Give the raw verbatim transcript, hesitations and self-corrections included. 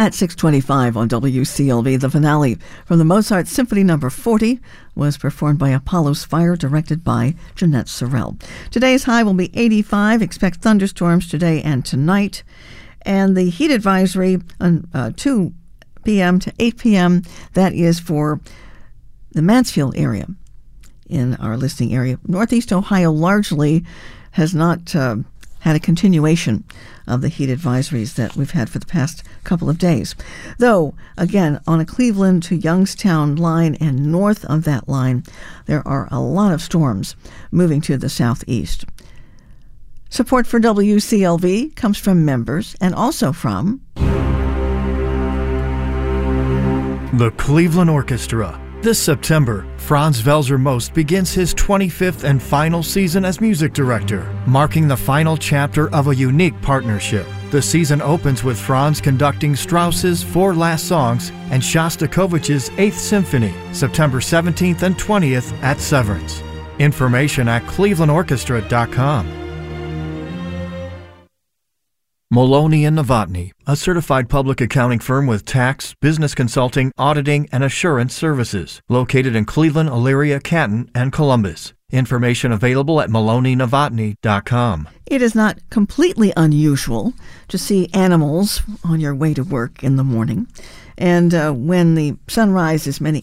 At six twenty-five on W C L V, the finale from the Mozart Symphony Number forty was performed by Apollo's Fire, directed by Jeanette Sorrell. Today's high will be eighty-five. Expect thunderstorms today and tonight. And the heat advisory on uh, two p.m. to eight p.m., that is for the Mansfield area in our listening area. Northeast Ohio largely has not uh, had a continuation of the heat advisories that we've had for the past couple of days. Though, again, on a Cleveland to Youngstown line and north of that line, there are a lot of storms moving to the southeast. Support for W C L V comes from members and also from the Cleveland Orchestra. This September, Franz Welser Most begins his twenty-fifth and final season as music director, marking the final chapter of a unique partnership. The season opens with Franz conducting Strauss's Four Last Songs and Shostakovich's Eighth Symphony, September seventeenth and twentieth at Severance. Information at cleveland orchestra dot com. Maloney and Novotny, a certified public accounting firm with tax, business consulting, auditing, and assurance services, located in Cleveland, Elyria, Canton, and Columbus. Information available at maloney novotny dot com. It is not completely unusual to see animals on your way to work in the morning. And uh, when the sun rises, many